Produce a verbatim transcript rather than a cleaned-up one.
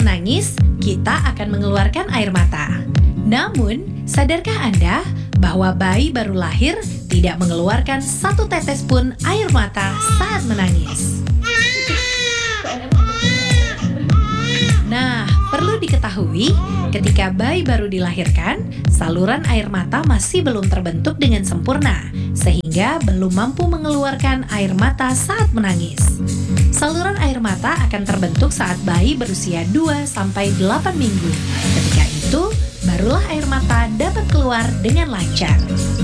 menangis, kita akan mengeluarkan air mata. Namun, sadarkah Anda bahwa bayi baru lahir tidak mengeluarkan satu tetes pun air mata saat menangis? Nah, perlu diketahui, ketika bayi baru dilahirkan, saluran air mata masih belum terbentuk dengan sempurna, sehingga belum mampu mengeluarkan air mata saat menangis. Saluran air mata akan terbentuk saat bayi berusia dua sampai delapan minggu. Ketika itu, barulah air mata dapat keluar dengan lancar.